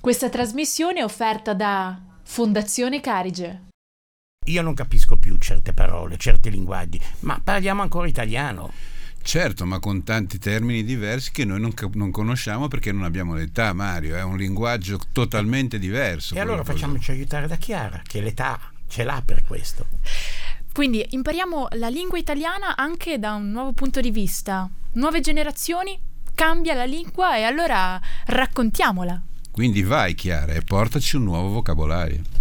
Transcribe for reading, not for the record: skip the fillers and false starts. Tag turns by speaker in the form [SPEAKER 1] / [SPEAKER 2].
[SPEAKER 1] Questa trasmissione è offerta da Fondazione Carige.
[SPEAKER 2] Io non capisco più certe parole, certi linguaggi, ma parliamo ancora italiano.
[SPEAKER 3] Certo, ma con tanti termini diversi che noi non conosciamo perché non abbiamo l'età, Mario. È un linguaggio totalmente diverso.
[SPEAKER 2] E allora facciamoci aiutare da Chiara, che l'età ce l'ha per questo.
[SPEAKER 1] Quindi impariamo la lingua italiana anche da un nuovo punto di vista. Nuove generazioni, cambia la lingua e allora raccontiamola.
[SPEAKER 3] Quindi vai, Chiara, e portaci un nuovo vocabolario.